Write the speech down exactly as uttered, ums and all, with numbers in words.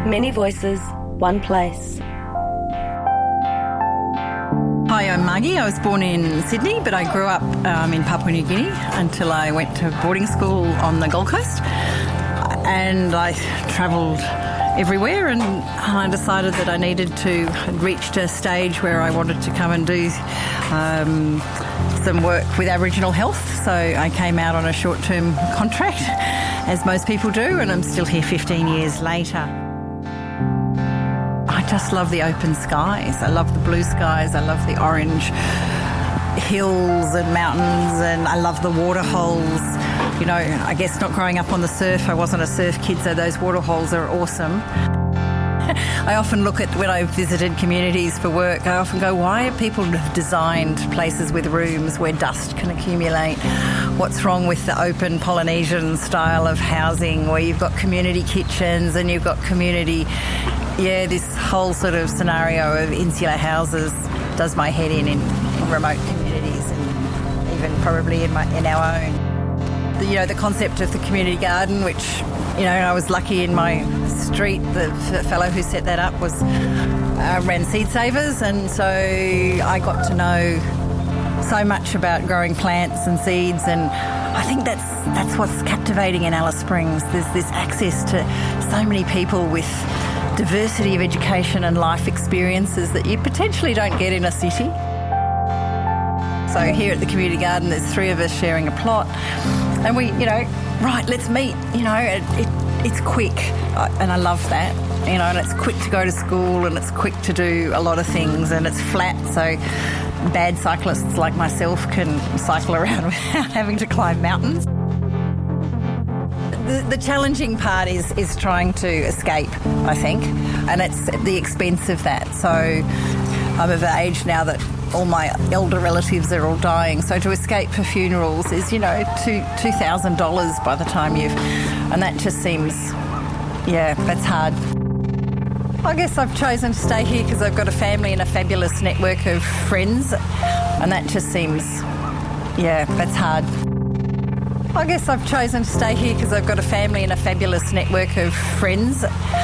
Many voices, one place. Hi, I'm Margie. I was born in Sydney, but I grew up um, in Papua New Guinea until I went to boarding school on the Gold Coast. And I travelled everywhere, and I decided that I needed to had reached a stage where I wanted to come and do um, some work with Aboriginal health. So I came out on a short-term contract, as most people do, and I'm still here fifteen years later. I just love the open skies. I love the blue skies. I love the orange hills and mountains, and I love the water holes. You know, I guess not growing up on the surf, I wasn't a surf kid, so those water holes are awesome. I often look at, when I've visited communities for work, I often go, why are people designed places with rooms where dust can accumulate? What's wrong with the open Polynesian style of housing where you've got community kitchens and you've got community, yeah, this whole sort of scenario of insular houses does my head in in, in remote communities and even probably in, my, in our own. The, you know, the concept of the community garden, which, you know, I was lucky in my street, the f- fellow who set that up was uh, ran Seed Savers, and so I got to know so much about growing plants and seeds, and I think that's that's what's captivating in Alice Springs. There's this access to so many people with diversity of education and life experiences that you potentially don't get in a city. So here at the community garden, there's three of us sharing a plot, and we, you know, right, let's meet. You know, it, it, it's quick, and I love that. You know, and it's quick to go to school, and it's quick to do a lot of things, and it's flat, so bad cyclists like myself can cycle around without having to climb mountains. The, the challenging part is is trying to escape, I think, and it's at the expense of that. So I'm of the age now that all my elder relatives are all dying, so to escape for funerals is, you know, two two thousand dollars by the time you've, and that just seems, yeah, that's hard. I guess I've chosen to stay here because I've got a family and a fabulous network of friends, and that just seems, yeah, that's hard. I guess I've chosen to stay here because I've got a family and a fabulous network of friends.